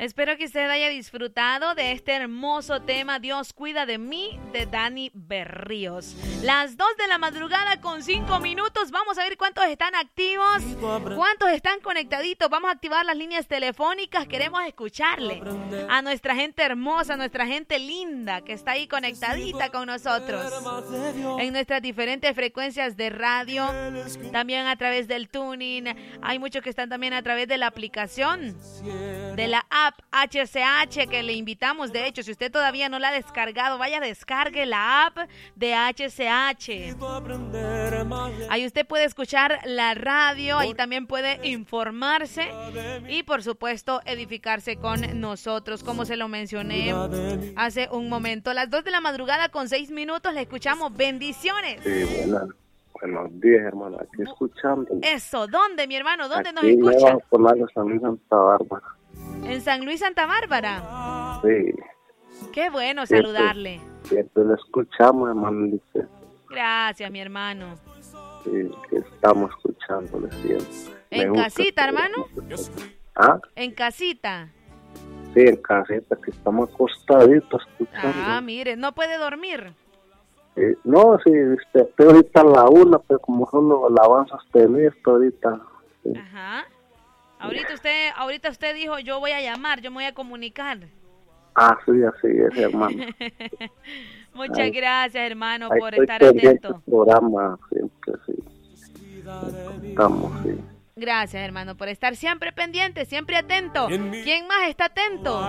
Espero que usted haya disfrutado de este hermoso tema Dios cuida de mí, de Dani Berríos. Las 2 de la madrugada con 5 minutos. Vamos a ver cuántos están activos, cuántos están conectaditos. Vamos a activar las líneas telefónicas. Queremos escucharle a nuestra gente hermosa, a nuestra gente linda que está ahí conectadita con nosotros en nuestras diferentes frecuencias de radio, también a través del tuning. Hay muchos que están también a través de la aplicación, de la app HCH, que le invitamos. De hecho, si usted todavía no la ha descargado, vaya, descargue la app de HCH. Ahí usted puede escuchar la radio, ahí también puede informarse y, por supuesto, edificarse con nosotros, como se lo mencioné hace un momento. A las 2 de la madrugada con 6 minutos le escuchamos. Bendiciones. Sí, buenos días, hermano. Aquí escuchando. Eso, ¿dónde, mi hermano? ¿Dónde aquí nos escucha? Me por la de San Luis, Santa Bárbara. ¿En San Luis, Santa Bárbara? Sí. Qué bueno saludarle. Siempre lo escuchamos, hermano. Dice. Gracias, mi hermano. Sí, que estamos escuchándole siempre. ¿En casita, hermano? ¿Ah? ¿En casita? Sí, en casita, que estamos acostaditos escuchando. Ah, mire, ¿no puede dormir? No, sí, estoy ahorita a la 1, pero como solo alabanzas tenía esto ahorita. Sí. Ajá. Ahorita usted dijo, yo voy a llamar, yo me voy a comunicar. Ah, sí, así es, hermano. Muchas gracias, hermano, por estoy estar atento. Programa, siempre, sí. Estamos, sí. Gracias, hermano, por estar siempre pendiente, siempre atento. ¿Quién más está atento?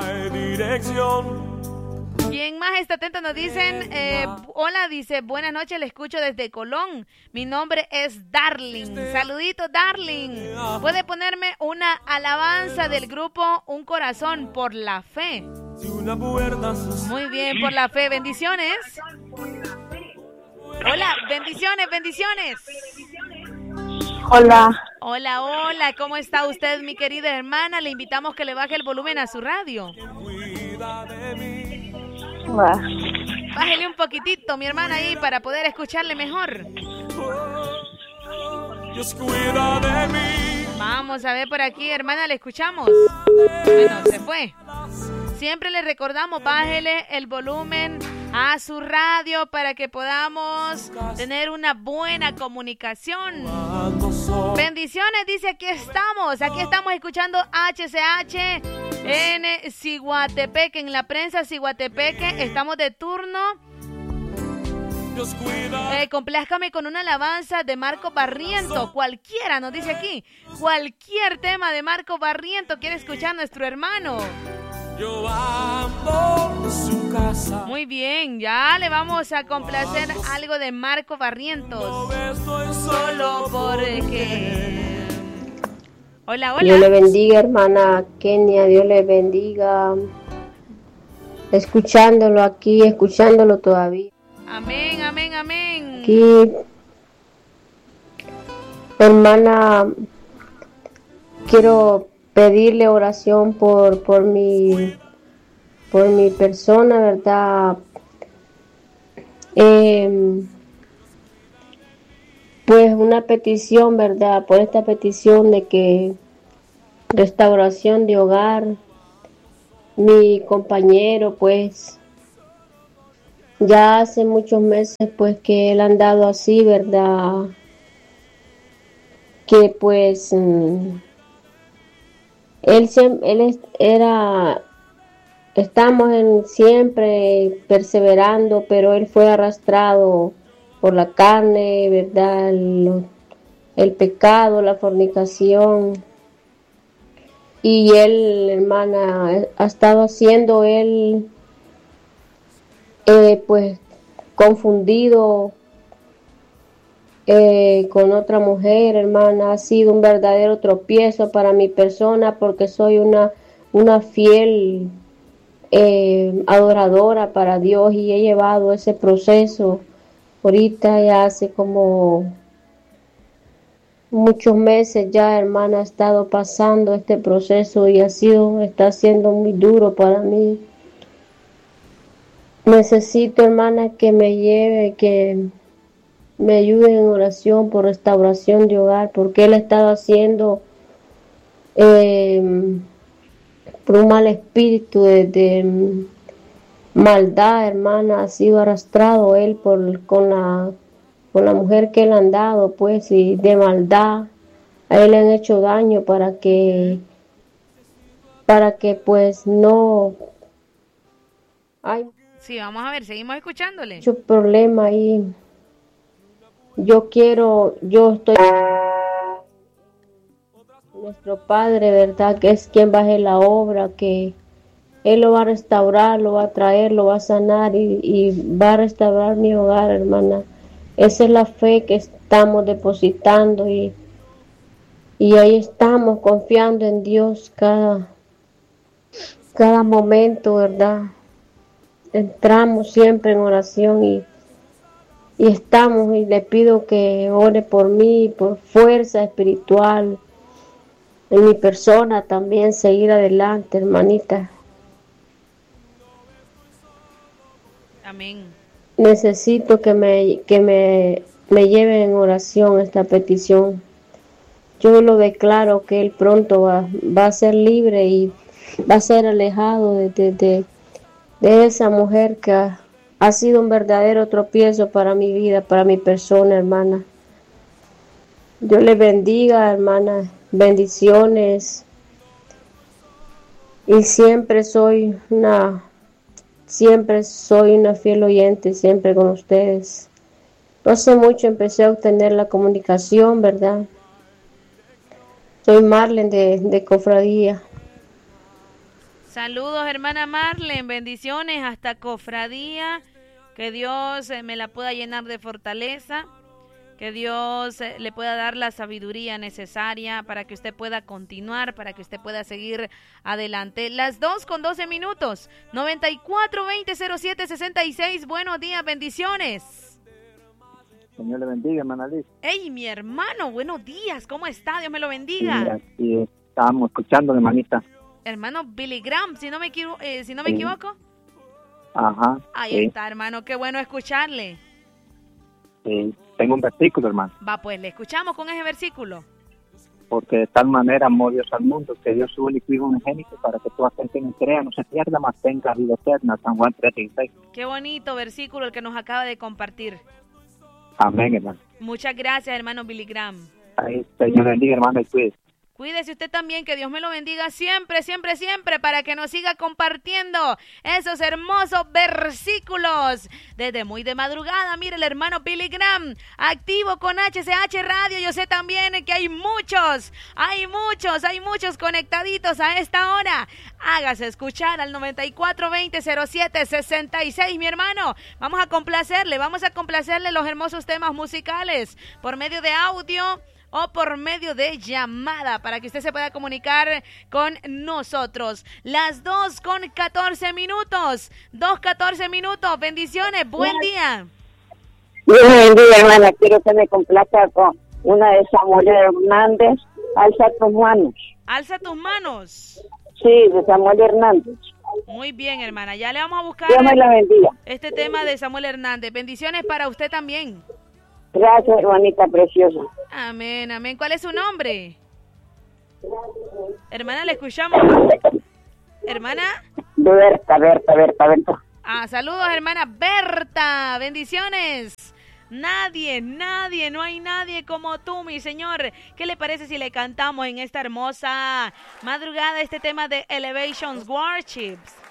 ¿Quién más está atento? Nos dicen, hola, dice, buenas noches, le escucho desde Colón. Mi nombre es Darling. Saludito, Darling. ¿Puede ponerme una alabanza del grupo Un Corazón por la Fe? Muy bien, por la fe. Bendiciones. Hola, bendiciones, bendiciones. Hola. Hola, hola. ¿Cómo está usted, mi querida hermana? Le invitamos que le baje el volumen a su radio. Bájele un poquitito, mi hermana, ahí para poder escucharle mejor. Dios cuida de mí. Vamos a ver por aquí, hermana, le escuchamos. Bueno, se fue. Siempre le recordamos, bájele el volumen a su radio para que podamos tener una buena comunicación. Bendiciones, dice, aquí estamos escuchando HCH en Ciguatepeque, en la prensa Ciguatepeque. Estamos de turno. Complázcame con una alabanza de Marco Barriento, cualquiera, nos dice aquí. Cualquier tema de Marco Barriento quiere escuchar nuestro hermano. Yo amo su casa. Muy bien, ya le vamos a complacer algo de Marco Barrientos. Solo porque... Hola, hola. Dios le bendiga, hermana Kenia, Dios le bendiga. Escuchándolo aquí, escuchándolo todavía. Amén, amén, amén. Aquí, hermana, quiero pedirle oración por mi persona, ¿verdad? Pues una petición, ¿verdad? Por esta petición de que restauración de hogar, mi compañero, pues ya hace muchos meses, pues que él ha andado así, ¿verdad? Que pues estamos siempre perseverando, pero él fue arrastrado por la carne, ¿verdad? El pecado, la fornicación. Y él, hermana, ha estado haciendo él, pues, confundido con otra mujer, hermana. Ha sido un verdadero tropiezo para mi persona, porque soy una fiel adoradora para Dios, y he llevado ese proceso. Ahorita ya hace como muchos meses ya, hermana, ha estado pasando este proceso y está siendo muy duro para mí. Necesito, hermana, que me ayuden en oración por restauración de hogar, porque él ha estado haciendo por un mal espíritu de maldad, hermana, ha sido arrastrado él con la mujer que él ha andado, pues, y de maldad. A él le han hecho daño para que pues no hay Sí, vamos a ver, seguimos escuchándole. mucho problema ahí. Yo estoy nuestro Padre, ¿verdad? Que es quien va a hacer la obra, que Él lo va a restaurar, lo va a traer, lo va a sanar y va a restaurar mi hogar, hermana. Esa es la fe que estamos depositando y ahí estamos confiando en Dios cada momento, ¿verdad? Entramos siempre en oración y estamos, y le pido que ore por mí, por fuerza espiritual, en mi persona también, seguir adelante, hermanita. Amén. Necesito que me lleven en oración esta petición. Yo lo declaro que él pronto va a ser libre y va a ser alejado de esa mujer que ha sido un verdadero tropiezo para mi vida, para mi persona, hermana. Dios le bendiga, hermana. Bendiciones. Y siempre soy una fiel oyente, siempre con ustedes. No hace mucho empecé a obtener la comunicación, ¿verdad? Soy Marlene de Cofradía. Saludos, hermana Marlene, bendiciones hasta Cofradía, que Dios me la pueda llenar de fortaleza, que Dios le pueda dar la sabiduría necesaria para que usted pueda continuar, para que usted pueda seguir adelante. Las 2:12, 94-20-07-66, buenos días, bendiciones. Señor le bendiga, hermana Liz. Hey, mi hermano, buenos días, ¿cómo está? Dios me lo bendiga. Sí, aquí estamos escuchando, hermanita. Hermano Billy Graham, si no me equivoco. Ajá. Ahí está, hermano, qué bueno escucharle. Sí, tengo un versículo, hermano. Va, pues, le escuchamos con ese versículo. Porque de tal manera amó Dios al mundo, que dio su único hijo unigénito para que toda gente que crea no se pierda, mas tenga vida eterna. San Juan 3:16. Qué bonito versículo el que nos acaba de compartir. Amén, hermano. Muchas gracias, hermano Billy Graham. Ahí, Señor bendiga, hermano, y cuídese. Cuídese usted también, que Dios me lo bendiga siempre, siempre, siempre, para que nos siga compartiendo esos hermosos versículos. Desde muy de madrugada, mire el hermano Billy Graham, activo con HCH Radio. Yo sé también que hay muchos conectaditos a esta hora. Hágase escuchar al 94-20-07-66, mi hermano. Vamos a complacerle los hermosos temas musicales por medio de audio o por medio de llamada para que usted se pueda comunicar con nosotros. Las 2:14. 2:14. Bendiciones, buen día. Dios me bendiga, hermana. Quiero que me complazca con una de Samuel Hernández. Alza tus manos. Alza tus manos. Sí, de Samuel Hernández. Muy bien, hermana. Ya le vamos a buscar Dios me la bendiga. este tema de Samuel Hernández. Bendiciones para usted también. Gracias, hermanita preciosa. Amén, amén. ¿Cuál es su nombre? Hermana, le escuchamos. Hermana. Berta. Saludos, hermana Berta. Bendiciones. Nadie, no hay nadie como tú, mi Señor. ¿Qué le parece si le cantamos en esta hermosa madrugada este tema de Elevations Worships?